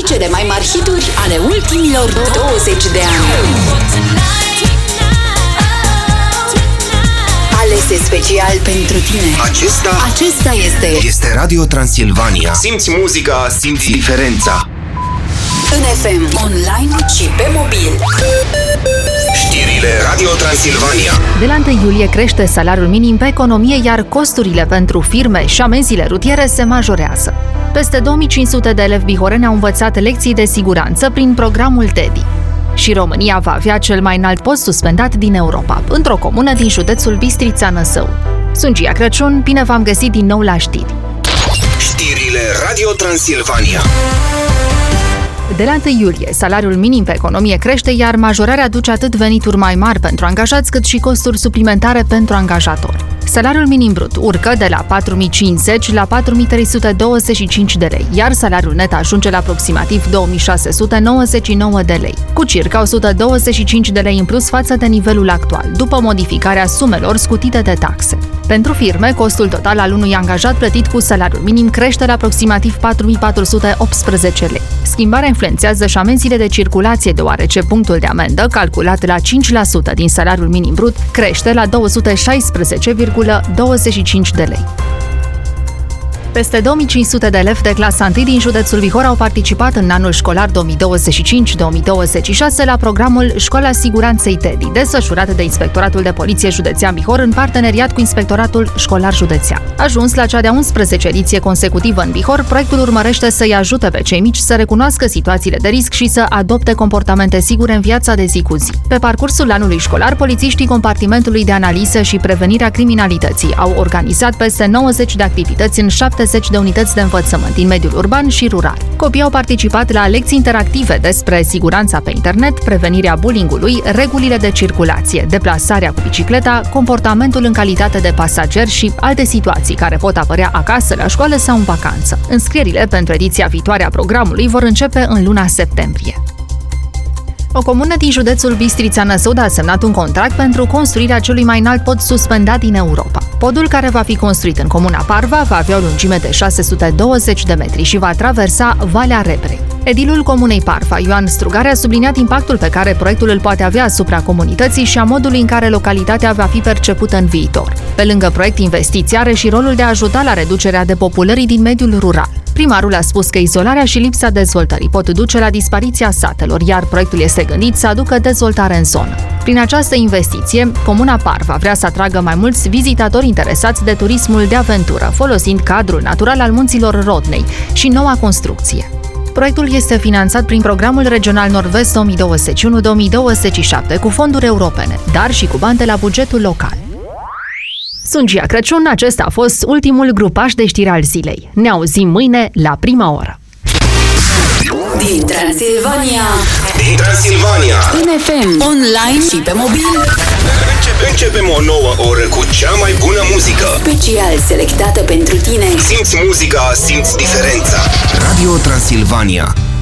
10 de mai mari hituri ale ultimilor 20 de ani. Alese special pentru tine. Acesta este Radio Transilvania. Simți muzica, simți diferența. În FM, online și pe mobil. Știrile Radio Transilvania. De la 1 iulie crește salariul minim pe economie, iar costurile pentru firme și amenziile rutiere se majorează. Peste 2500 de elevi bihoreni au învățat lecții de siguranță prin programul TEDI. Și România va avea cel mai înalt post suspendat din Europa, într-o comună din județul Bistrița-Năsău. Sunt Gia Crăciun, bine v-am găsit din nou la știri. Știrile Radio Transilvania. De la 1 iulie, salariul minim pe economie crește, iar majorarea aduce atât venituri mai mari pentru angajați, cât și costuri suplimentare pentru angajatori. Salariul minim brut urcă de la 4.050 la 4.325 de lei, iar salariul net ajunge la aproximativ 2.699 de lei, cu circa 125 de lei în plus față de nivelul actual, după modificarea sumelor scutite de taxe. Pentru firme, costul total al unui angajat plătit cu salariul minim crește la aproximativ 4.418 lei. Schimbarea influențează și amenziile de circulație, deoarece punctul de amendă, calculat la 5% din salariul minim brut, crește la 216,25 de lei. Peste 2500 de elevi de clasa 1 din județul Bihor au participat în anul școlar 2025-2026 la programul Școala Siguranței TEDI, desfășurat de Inspectoratul de Poliție Județean Bihor în parteneriat cu Inspectoratul Școlar Județean. Ajuns la cea de-a 11 ediție consecutivă în Bihor, proiectul urmărește să-i ajute pe cei mici să recunoască situațiile de risc și să adopte comportamente sigure în viața de zi cu zi. Pe parcursul anului școlar, polițiștii Compartimentului de Analiză și Prevenirea Criminalității au organizat peste 90 de activități în 70 de unități de învățământ din mediul urban și rural. Copiii au participat la lecții interactive despre siguranța pe internet, prevenirea bullyingului, regulile de circulație, deplasarea cu bicicleta, comportamentul în calitate de pasager și alte situații care pot apărea acasă, la școală sau în vacanță. Înscrierile pentru ediția viitoare a programului vor începe în luna septembrie. O comună din județul Bistrița-Năsău a semnat un contract pentru construirea celui mai înalt pod suspendat din Europa. Podul, care va fi construit în comuna Parva, va avea o lungime de 620 de metri și va traversa Valea Rebrei. Edilul comunei Parva, Ioan Strugare, a subliniat impactul pe care proiectul îl poate avea asupra comunității și a modului în care localitatea va fi percepută în viitor. Pe lângă proiect, investiția are și rolul de a ajuta la reducerea depopulării din mediul rural. Primarul a spus că izolarea și lipsa dezvoltării pot duce la dispariția satelor, iar proiectul este gândit să aducă dezvoltare în zonă. Prin această investiție, comuna Parva vrea să atragă mai mulți vizitatori interesați de turismul de aventură, folosind cadrul natural al munților Rodnei și noua construcție. Proiectul este finanțat prin Programul Regional Nord-Vest 2021-2027 cu fonduri europene, dar și cu bani de la bugetul local. Sunt Gia Crăciun, acesta a fost ultimul grupaj de știri al zilei. Ne auzim mâine la prima oră. Din Transilvania. În FM, online și pe mobil. Începem o nouă oră cu cea mai bună muzică. Special selectată pentru tine. Simți muzica, simți diferența. Radio Transilvania.